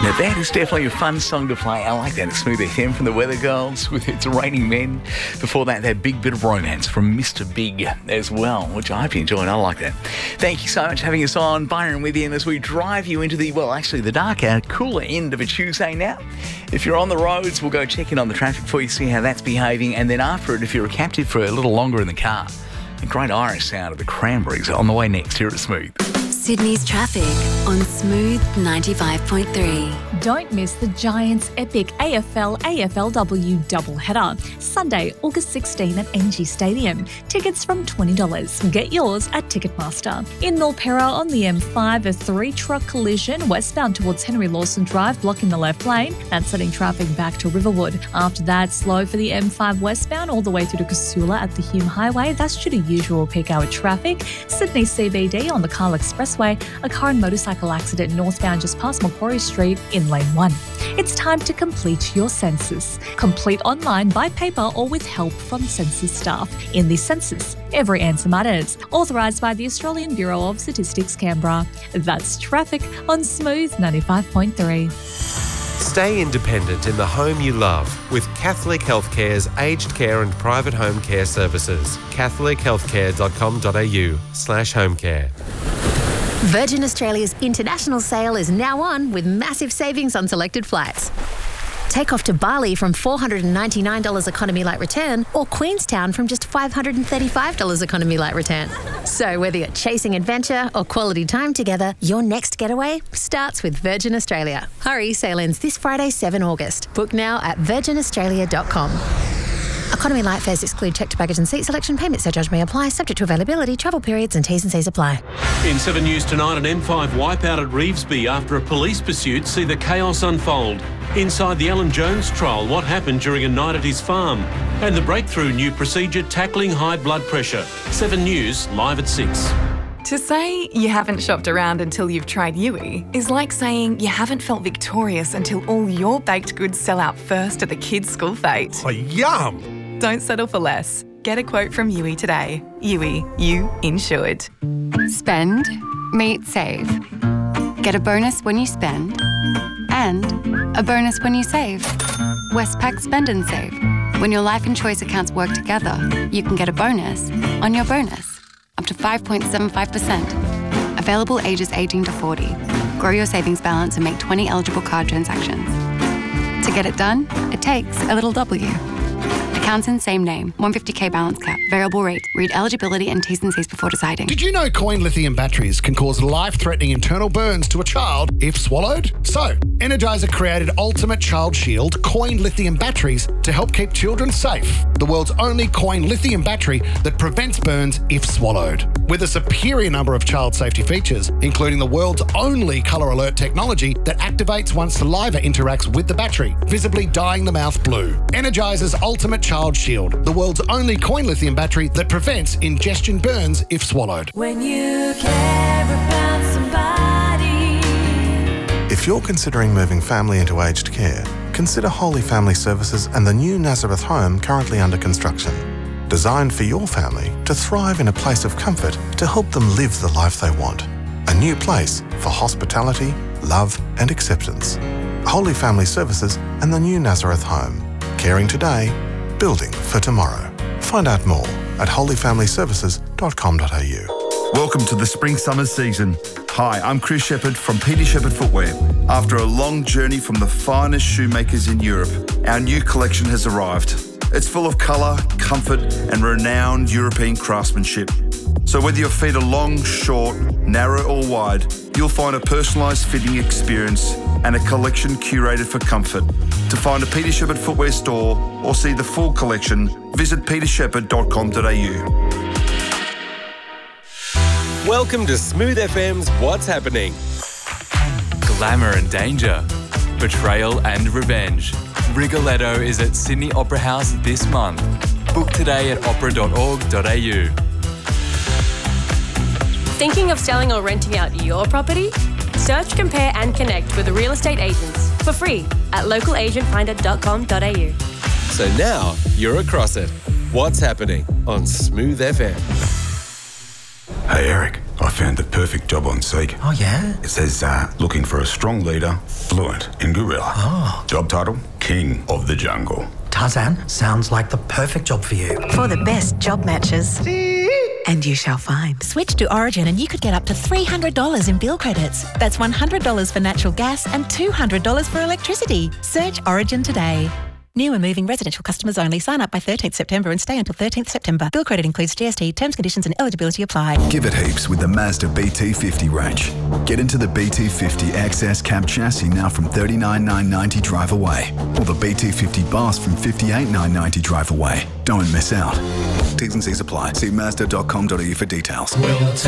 Now that is definitely a fun song to play. I like that. It's Smooth FM from the Weather Girls with It's Raining Men. Before that big bit of romance from Mr. Big as well, which I hope you enjoyed. I like that. Thank you so much for having us on. Byron with you, and as we drive you into the darker, cooler end of a Tuesday now. If you're on the roads, we'll go check in on the traffic for you, see how that's behaving, and then after it, if you're a captive for a little longer in the car, a great Irish sound of the Cranberries on the way next here at Smooth. Sydney's traffic on Smooth 95.3. Don't miss the Giants' epic AFL-AFLW doubleheader. Sunday, August 16 at NG Stadium. Tickets from $20. Get yours at Ticketmaster. In Milperra on the M5, a 3-truck collision westbound towards Henry Lawson Drive, blocking the left lane. That's sending traffic back to Riverwood. After that, slow for the M5 westbound all the way through to Casula at the Hume Highway. That's due to usual peak hour traffic. Sydney CBD on the Carl Expressway, a car and motorcycle accident northbound just past Macquarie Street in Lane 1. It's time to complete your census. Complete online, by paper or with help from census staff. In the census, every answer matters. Authorised by the Australian Bureau of Statistics, Canberra. That's traffic on Smooth 95.3. Stay independent in the home you love with Catholic Healthcare's aged care and private home care services. catholichealthcare.com.au/homecare. Virgin Australia's international sale is now on with massive savings on selected flights. Take off to Bali from $499 economy light return, or Queenstown from just $535 economy light return. So whether you're chasing adventure or quality time together, your next getaway starts with Virgin Australia. Hurry, sale ends this Friday, 7 August. Book now at virginaustralia.com. Economy light fares exclude checked baggage and seat selection. Payment surcharge may apply, subject to availability, travel periods and T's and C's apply. In 7 News tonight, an M5 wipeout at Revesby after a police pursuit. See the chaos unfold. Inside the Alan Jones trial, what happened during a night at his farm. And the breakthrough new procedure tackling high blood pressure. 7 News, live at 6. To say you haven't shopped around until you've tried Yui is like saying you haven't felt victorious until all your baked goods sell out first at the kids' school fete. Oh, yum! Don't settle for less. Get a quote from Yui today. Yui, you insured. Spend, meet, save. Get a bonus when you spend and a bonus when you save. Westpac Spend and Save. When your life and choice accounts work together, you can get a bonus on your bonus. Up to 5.75%. Available ages 18 to 40. Grow your savings balance and make 20 eligible card transactions. To get it done, it takes a little W. Accounts in same name. 150k balance cap. Variable rate. Read eligibility and T's and C's before deciding. Did you know coin lithium batteries can cause life-threatening internal burns to a child if swallowed? So, Energizer created Ultimate Child Shield coin lithium batteries to help keep children safe. The world's only coin lithium battery that prevents burns if swallowed. With a superior number of child safety features, including the world's only colour alert technology that activates once saliva interacts with the battery, visibly dyeing the mouth blue. Energizer's Ultimate Child Shield, the world's only coin lithium battery that prevents ingestion burns if swallowed. When you care about somebody. If you're considering moving family into aged care, consider Holy Family Services and the new Nazareth home currently under construction. Designed for your family to thrive in a place of comfort to help them live the life they want. A new place for hospitality, love and acceptance. Holy Family Services and the new Nazareth home. Caring today, building for tomorrow. Find out more at holyfamilyservices.com.au. Welcome to the spring-summer season. Hi, I'm Chris Shepherd from Peter Shepherd Footwear. After a long journey from the finest shoemakers in Europe, our new collection has arrived. It's full of colour, comfort and renowned European craftsmanship. So whether your feet are long, short, narrow or wide, you'll find a personalised fitting experience and a collection curated for comfort. To find a Peter Shepherd Footwear store or see the full collection, visit petershepherd.com.au. Welcome to Smooth FM's What's Happening. Glamour and danger, betrayal and revenge. Rigoletto is at Sydney Opera House this month. Book today at opera.org.au. Thinking of selling or renting out your property? Search, compare and connect with the real estate agents for free at localagentfinder.com.au. So now you're across it. What's Happening on Smooth FM. Hey Eric, I found the perfect job on Seek. Oh, yeah? It says, looking for a strong leader, fluent in gorilla. Oh. Job title, King of the Jungle. Tarzan, sounds like the perfect job for you. For the best job matches. And you shall find. Switch to Origin and you could get up to $300 in bill credits. That's $100 for natural gas and $200 for electricity. Search Origin today. New and moving residential customers only. Sign up by 13th September and stay until 13th September. Bill credit includes GST. Terms, conditions and eligibility apply. Give it heaps with the Mazda BT50 range. Get into the BT50 XS cab chassis now from $39,990 drive away. Or the BT50 Boss from $58,990 drive away. Don't miss out. T's and C's apply. See Mazda.com.au for details.